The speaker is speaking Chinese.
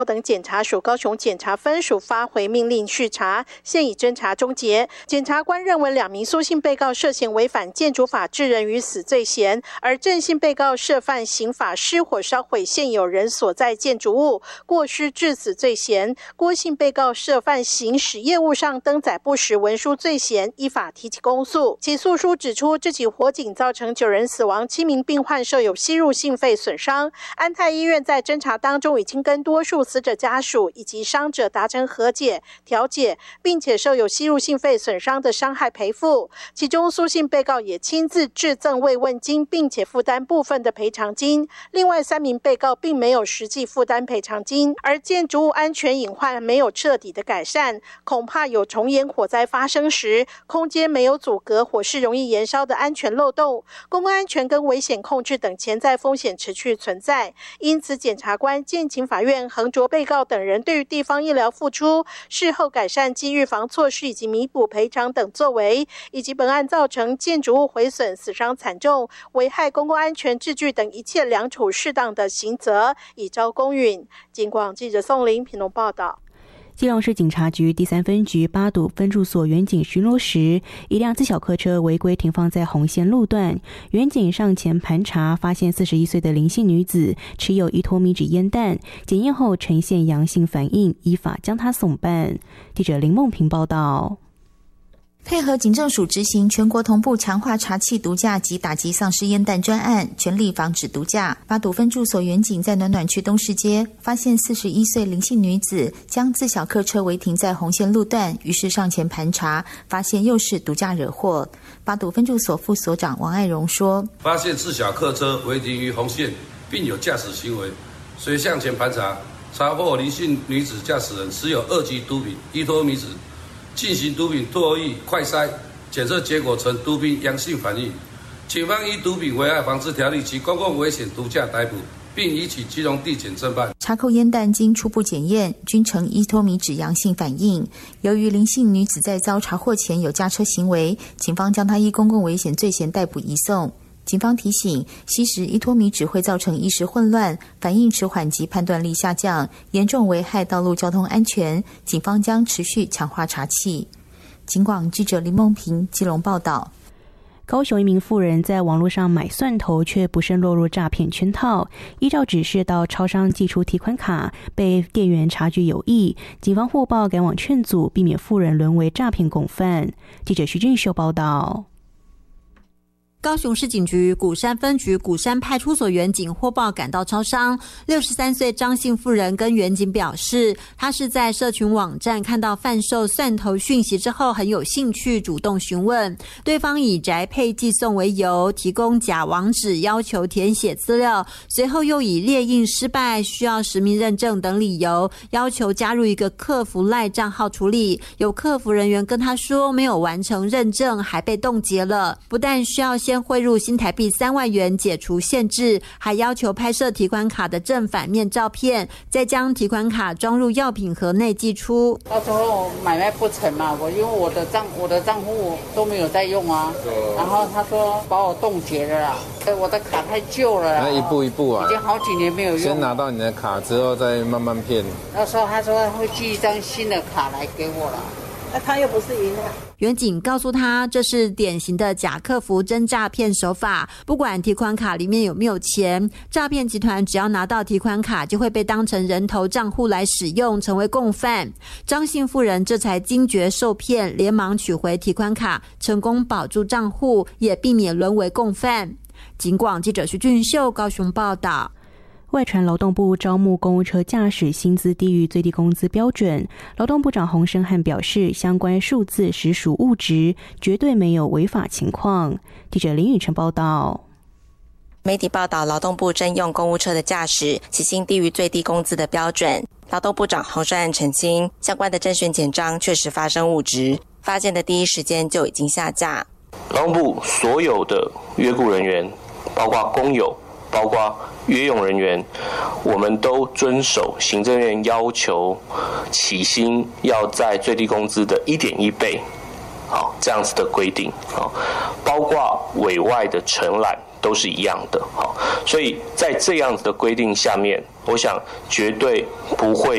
等检察署高雄检察分署发回命令续查，现已侦查终结。检察官认为2名苏姓被告涉嫌违反建筑法致人于死罪嫌，而郑姓被告涉犯刑法失火烧毁现有人所在建筑物过失致死罪嫌，郭姓被告涉犯行使业务上登载不实文书罪嫌，依法提起公诉。起诉书指出，这起火警造成9人死亡，7名病患受有吸入性肺损伤。安泰医院在侦查当中已经跟多数死者家属以及伤者达成和解调解，并且受有吸入性肺损伤的伤害赔付。其中苏姓被告也亲自致赠慰问金，并且负担部分的赔偿金。另外3名被告并没有实际负担赔偿金，而建筑物安全隐患没有彻底的改善，恐怕有重演火灾发生时空间没有阻隔火势容易燃烧的安全漏洞，公共安全跟危险控制等潜在风险持续存在。因此检察官建请法院衡酌被告等人对于地方医疗付出、事后改善及预防措施以及弥补赔偿等作为，以及本案造成建筑物毁损、死伤惨重、危害公共安全秩序等一切良处适当的刑责，以昭公允。警广记者宋玲屏东报道。 基隆市警察局第3分局八堵分驻所员警巡逻时，一辆自小客车违规停放在红线路段，员警上前盘查，发现41岁的林姓女子持有1脱米纸烟弹，检验后呈现阳性反应，依法将她送办。记者林梦平报道。 配合警政署执行全国同步强化查缉毒驾及打击丧失烟弹专案，全力防止毒驾。八堵分驻所员警在暖暖区东市街发现41岁林姓女子将自小客车违停在红线路段，于是上前盘查，发现又是毒驾惹祸。八堵分驻所副所长王爱荣说：“ 发现自小客车违停于红线，并有驾驶行为，遂向前盘查，查获林姓女子驾驶人持有2级毒品1脱米纸。”进行毒品唾液快筛检测结果呈毒品阳性反应，警方依毒品危害防治条例及公共危险毒驾逮捕，并移起基隆地检侦办。 查扣烟弹经初步检验，均呈1脱米纸阳性反应。由于林姓女子在遭查获前有驾车行为，警方将她依公共危险罪嫌逮捕移送。警方提醒，吸食1脱米纸会造成意识混乱、反应迟缓及判断力下降，严重危害道路交通安全。警方将持续强化查缉。警广记者林梦平基隆报道。 高雄一名妇人在网络上买蒜头，却不慎落入诈骗圈套，依照指示到超商寄出提款卡，被店员察觉有异，警方获报赶往劝阻，避免妇人沦为诈骗共犯。记者徐俊秀报道。 高雄市警局鼓山分局鼓山派出所员警获报赶到超商，63岁张姓妇人跟员警表示，她是在社群网站看到贩售蒜头讯息之后很有兴趣，主动询问，对方以宅配寄送为由，提供假网址要求填写资料，随后又以列印失败、需要实名认证等理由，要求加入一个客服赖账号处理。有客服人员跟他说没有完成认证，还被冻结了，不但需要先汇入新台币3万元解除限制，还要求拍摄提款卡的正反面照片，再将提款卡装入药品盒内寄出。 到时候买卖不成嘛，因为我的账户都没有在用啊，然后他说把我冻结了啦，我的卡太旧了啦， 那一步一步啊， 已经好几年没有用， 先拿到你的卡之后再慢慢骗。 那时候他说会寄一张新的卡来给我了。那他又不是银行。 员警告诉他，这是典型的假客服真诈骗手法，不管提款卡里面有没有钱，诈骗集团只要拿到提款卡就会被当成人头账户来使用，成为共犯。张姓妇人这才惊觉受骗，连忙取回提款卡，成功保住账户，也避免沦为共犯。警广记者徐俊秀高雄报道。 外传劳动部招募公务车驾驶薪资低于最低工资标准，劳动部长洪胜汉表示，相关数字实属误值，绝对没有违法情况。记者林宇晨报道。 媒体报道，劳动部征用公务车的驾驶起薪低于最低工资的标准。劳动部长洪胜汉澄清，相关的甄选简章确实发生误值，发现的第一时间就已经下架。 劳动部所有的约雇人员，包括工友，包括约用人员，我们都遵守行政院要求，起薪要在最低工资的1.1倍，好，这样子的规定，好，包括委外的承揽都是一样的，好，所以在这样子的规定下面，我想绝对不会